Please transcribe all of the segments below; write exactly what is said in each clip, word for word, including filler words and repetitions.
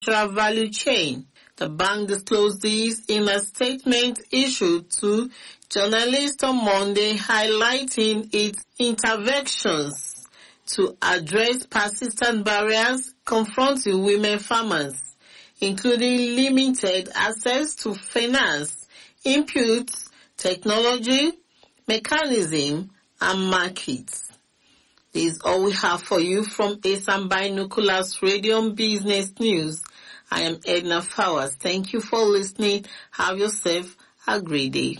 value chain. The bank disclosed this in a statement issued to journalists on Monday, highlighting its interventions to address persistent barriers confronting women farmers, including limited access to finance, inputs, technology, mechanism, and markets. This is all we have for you from ASAM Binoculars Radio and Business News. I am Edna Fowers. Thank you for listening. Have yourself a great day.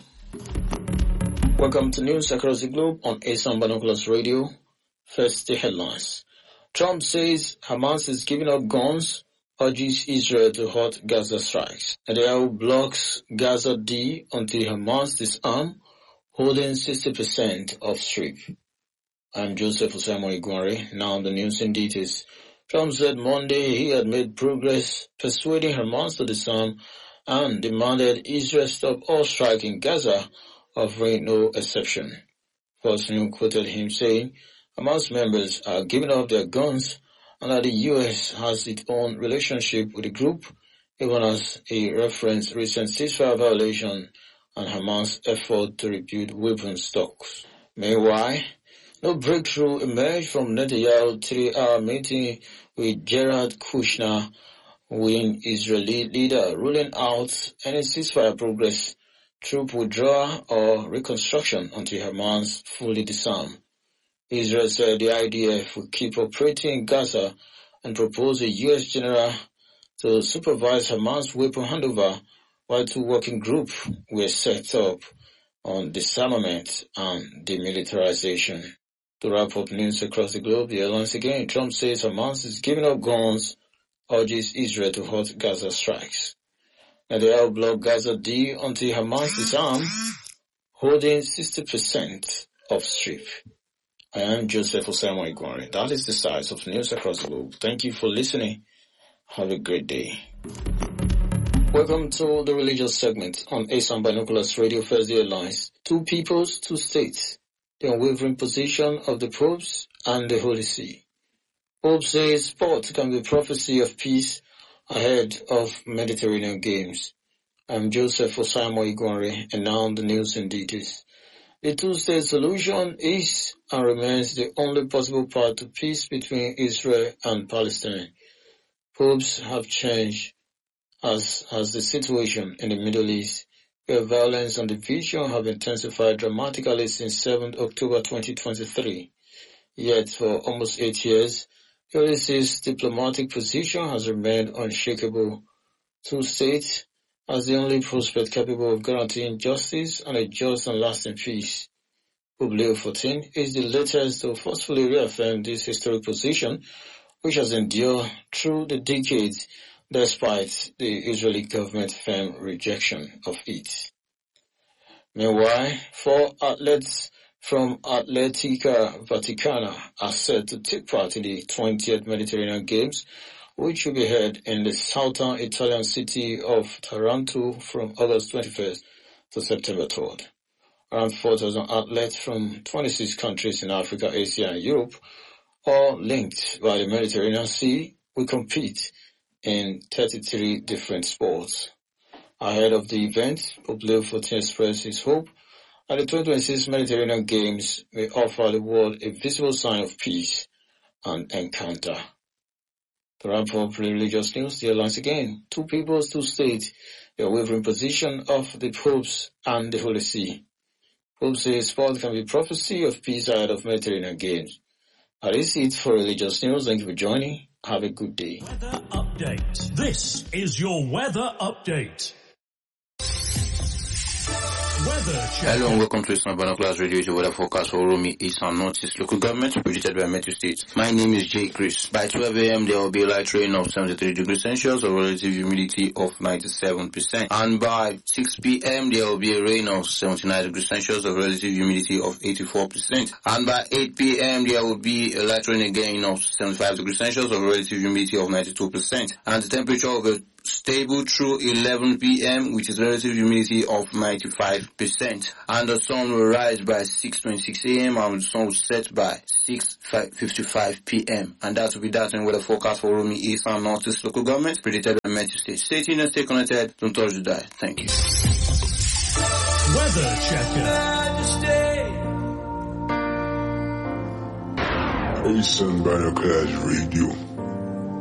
Welcome to News Across the Globe on ASAM Binoculars Radio. First, the headlines. Trump says Hamas is giving up guns, urges Israel to halt Gaza strikes. Netanyahu blocks Gaza D until Hamas disarm, holding sixty percent of Strip. I'm Joseph Osamoah Igwari. Now the news in details. Trump said Monday he had made progress persuading Hamas to disarm and demanded Israel stop all strike in Gaza, offering no exception. Fox News quoted him saying Hamas members are giving up their guns and that the U S has its own relationship with the group, even as he referenced recent ceasefire violation and Hamas' effort to rebuild weapons stocks. Meanwhile, no breakthrough emerged from Netanyahu's three-hour meeting with Jared Kushner, with Israeli leader ruling out any ceasefire progress, troop withdrawal or reconstruction until Hamas fully disarmed. Israel said the I D F will keep operating in Gaza and proposed a U S general to supervise Hamas weapon handover, while two working groups were set up on disarmament and demilitarization. To wrap up news across the globe, the headlines again. Trump says Hamas is giving up guns, urges Israel to halt Gaza strikes. Netanyahu blocked Gaza D until Hamas disarm, holding sixty percent of Strip. I am Joseph Osamoah Igwari. That is the size of news across the globe. Thank you for listening. Have a great day. Welcome to the religious segment on ASAM Binoculars Radio. First, the headlines. Two peoples, two states. The unwavering position of the popes and the Holy See. Pope says sport can be prophecy of peace ahead of Mediterranean Games. I'm Joseph Osamoah Igwari, and now the news in details. The two-state solution is and remains the only possible path to peace between Israel and Palestine. Popes have changed as has the situation in the Middle East, where violence and division have intensified dramatically since seventh of October twenty twenty-three. Yet for almost eight years, the Holy See's diplomatic position has remained unshakable. Two states as the only prospect capable of guaranteeing justice and a just and lasting peace. Pope Leo the fourteenth is the latest to forcefully reaffirm this historic position, which has endured through the decades despite the Israeli government's firm rejection of it. Meanwhile, four athletes from Atletica Vaticana are set to take part in the twentieth Mediterranean Games, which will be held in the southern Italian city of Taranto from August twenty-first to September third. Around four thousand athletes from twenty-six countries in Africa, Asia, and Europe, all linked by the Mediterranean Sea, will compete in thirty-three different sports. Ahead of the event, Pope Leo the fourteenth expressed his hope that the twenty twenty-six Mediterranean Games may offer the world a visible sign of peace and encounter. To wrap up religious news, the headlines again. Two peoples, two states, the unwavering position of the popes and the Holy See. Pope says sport can be prophecy of peace ahead of Mediterranean Games. That is it for religious news. Thank you for joining. Have a good day. Weather update. This is your weather update. Weather check. Hello and welcome to Eastern Binoculars Radio. It's your weather forecast for Oromi, East and Northeast local government, predicted by Metro State. My name is Jay Chris. By twelve a.m. there will be a light rain of seventy-three degrees Celsius, or relative humidity of ninety-seven percent. And by six p.m. there will be a rain of seventy-nine degrees Celsius, or relative humidity of eighty-four percent. And by eight p.m. there will be a light rain again of seventy-five degrees Celsius, or relative humidity of ninety-two percent. And the temperature of the stable through eleven p.m. with a relative humidity of ninety-five percent. And the sun will rise by six twenty-six a.m. and the sun will set by six fifty-five p.m. And that will be that in weather forecast for Rumi East and Northeast local government predicted by Metro State. Stay tuned and stay connected. Don't touch the dial. Thank you. Weather checker. Asan Binoculars Radio.